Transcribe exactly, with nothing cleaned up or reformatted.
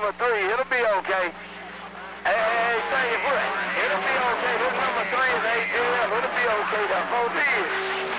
number three. It'll be okay. Hey, hey, stay your foot. It'll be okay. This number three is A T L. It'll be okay. The four is.